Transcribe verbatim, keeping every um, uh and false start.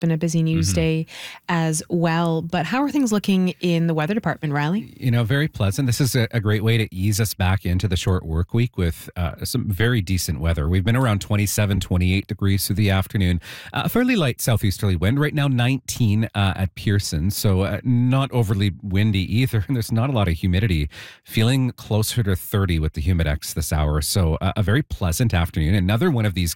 been a busy news Mm-hmm. day as well. But how are things looking in the weather department, Riley? You know, very pleasant. This is a, a great way to ease us back into the short work week with uh, some very decent weather. We've been around twenty-seven, twenty-eight degrees through the afternoon. Uh, fairly light southeasterly wind. Right now, nineteen uh, at Pearson. So uh, not overly windy either. And there's not a lot of humidity. Feeling closer to thirty with the Humidex this hour. So uh, a very pleasant afternoon. Another one of these